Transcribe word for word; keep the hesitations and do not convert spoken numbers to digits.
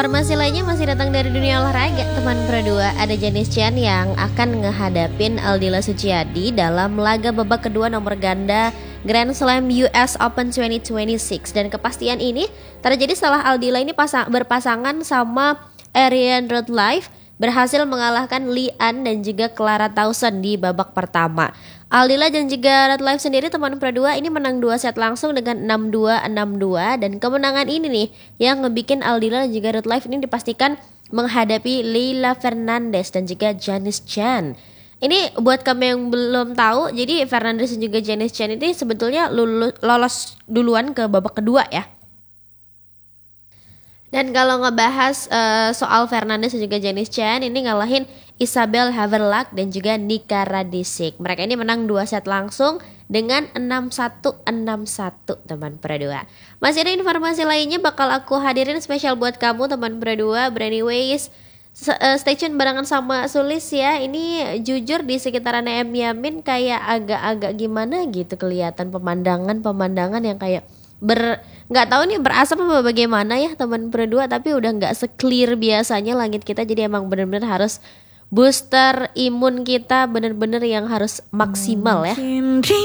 informasi lainnya masih datang dari dunia olahraga, teman Pro dua. Ada Janice Chan yang akan ngehadapin Aldila Suciadi dalam laga babak kedua nomor ganda Grand Slam U S Open dua ribu dua puluh enam. Dan kepastian ini terjadi setelah Aldila ini pasang, berpasangan sama Ariane Rotliff berhasil mengalahkan Li An dan juga Clara Tauson di babak pertama. Aldila dan juga Rotliff sendiri, teman Pro dua, ini menang dua set langsung dengan enam dua enam dua, dan kemenangan ini nih yang ngebikin Aldila dan juga Rotliff ini dipastikan menghadapi Leylah Fernandez dan juga Janice Chan. Ini buat kamu yang belum tahu, jadi Fernandez dan juga Janice Chan ini sebetulnya lulus, lolos duluan ke babak kedua ya. Dan kalau ngebahas uh, soal Fernandez dan juga Janice Chan, ini ngalahin Isabel Haverlack dan juga Nika Radicic. Mereka ini menang dua set langsung dengan enam satu enam satu, teman Pro dua. Masih ada informasi lainnya bakal aku hadirin spesial buat kamu, teman Pro dua. But anyways, stay tune barengan sama Sulis ya. Ini jujur di sekitaran M Yamin kayak agak-agak gimana gitu kelihatan pemandangan-pemandangan yang kayak ber nggak tahu nih berasap apa bagaimana ya, teman Pro dua, tapi udah nggak se-clear biasanya langit kita. Jadi emang bener-bener harus booster imun kita, bener-bener yang harus maksimal ya.